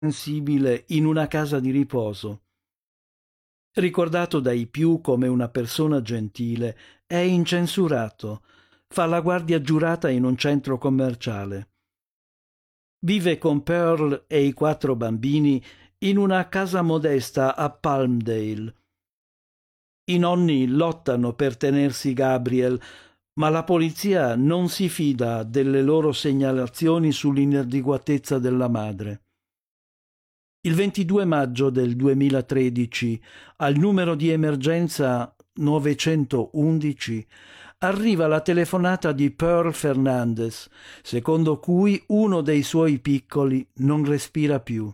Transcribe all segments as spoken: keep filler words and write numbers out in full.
sensibile in una casa di riposo. Ricordato dai più come una persona gentile, è incensurato, fa la guardia giurata in un centro commerciale. Vive con Pearl e i quattro bambini in una casa modesta a Palmdale. I nonni lottano per tenersi Gabriel, ma la polizia non si fida delle loro segnalazioni sull'inadeguatezza della madre. Il ventidue maggio del duemilatredici, al numero di emergenza novecentoundici, arriva la telefonata di Pearl Fernandez, secondo cui uno dei suoi piccoli non respira più.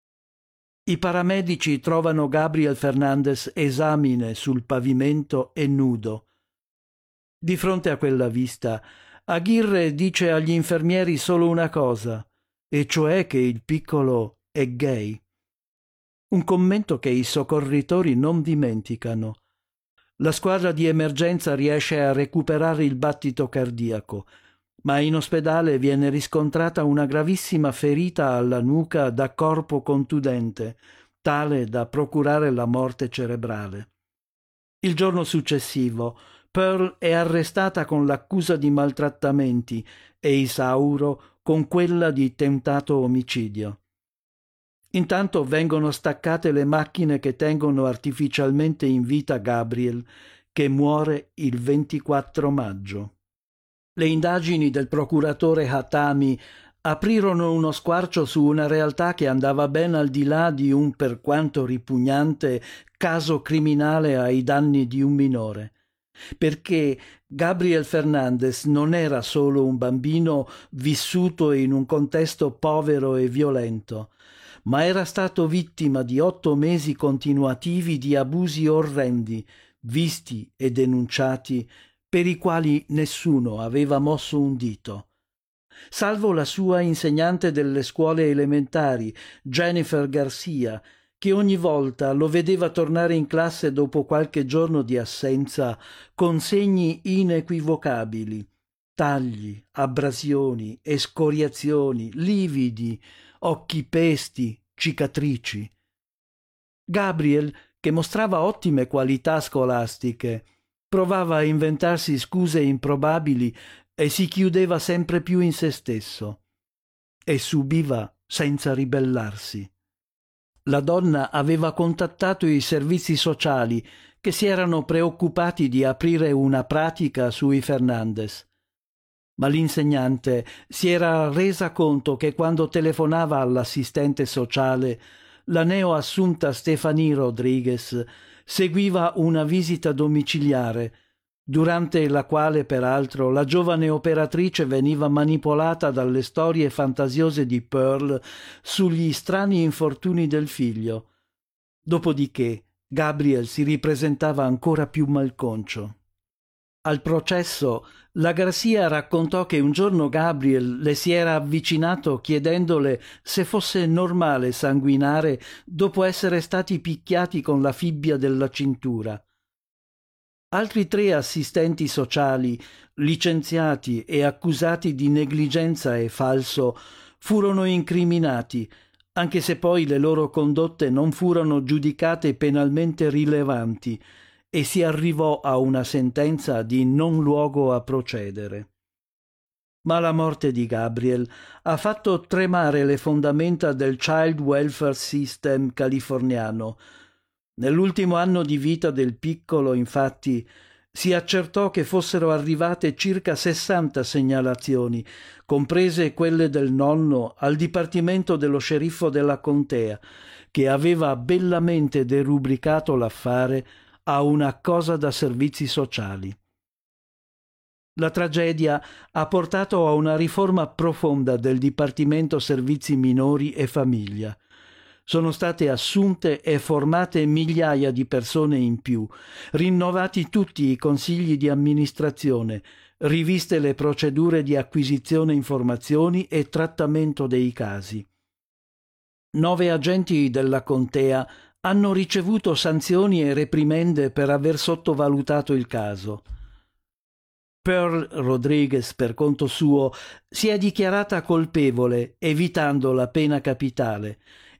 I paramedici trovano Gabriel Fernandez esamine sul pavimento e nudo. Di fronte a quella vista, Aguirre dice agli infermieri solo una cosa, e cioè che il piccolo è gay. Un commento che i soccorritori non dimenticano. La squadra di emergenza riesce a recuperare il battito cardiaco, ma in ospedale viene riscontrata una gravissima ferita alla nuca da corpo contundente, tale da procurare la morte cerebrale. Il giorno successivo, Pearl è arrestata con l'accusa di maltrattamenti e Isauro con quella di tentato omicidio. Intanto vengono staccate le macchine che tengono artificialmente in vita Gabriel, che muore il ventiquattro maggio. Le indagini del procuratore Hatami aprirono uno squarcio su una realtà che andava ben al di là di un, per quanto ripugnante, caso criminale ai danni di un minore. Perché Gabriel Fernandez non era solo un bambino vissuto in un contesto povero e violento, ma era stato vittima di otto mesi continuativi di abusi orrendi, visti e denunciati, per i quali nessuno aveva mosso un dito. Salvo la sua insegnante delle scuole elementari, Jennifer Garcia, che ogni volta lo vedeva tornare in classe dopo qualche giorno di assenza con segni inequivocabili, tagli, abrasioni, escoriazioni, lividi, occhi pesti, cicatrici. Gabriel, che mostrava ottime qualità scolastiche, provava a inventarsi scuse improbabili e si chiudeva sempre più in se stesso. E subiva senza ribellarsi. La donna aveva contattato i servizi sociali, che si erano preoccupati di aprire una pratica sui Fernandez. Ma l'insegnante si era resa conto che quando telefonava all'assistente sociale, la neoassunta Stephanie Rodriguez seguiva una visita domiciliare, durante la quale peraltro la giovane operatrice veniva manipolata dalle storie fantasiose di Pearl sugli strani infortuni del figlio. Dopodiché Gabriel si ripresentava ancora più malconcio. Al processo, la Garcia raccontò che un giorno Gabriel le si era avvicinato chiedendole se fosse normale sanguinare dopo essere stati picchiati con la fibbia della cintura. Altri tre assistenti sociali, licenziati e accusati di negligenza e falso, furono incriminati, anche se poi le loro condotte non furono giudicate penalmente rilevanti, e si arrivò a una sentenza di non luogo a procedere. Ma la morte di Gabriel ha fatto tremare le fondamenta del Child Welfare System californiano. Nell'ultimo anno di vita del piccolo, infatti, si accertò che fossero arrivate circa sessanta segnalazioni, comprese quelle del nonno, al dipartimento dello sceriffo della contea, che aveva bellamente derubricato l'affare a una cosa da servizi sociali. La tragedia ha portato a una riforma profonda del Dipartimento Servizi Minori e Famiglia. Sono state assunte e formate migliaia di persone in più, rinnovati tutti i consigli di amministrazione, riviste le procedure di acquisizione informazioni e trattamento dei casi. Nove agenti della contea hanno ricevuto sanzioni e reprimende per aver sottovalutato il caso. Pearl Rodriguez, per conto suo, si è dichiarata colpevole, evitando la pena capitale,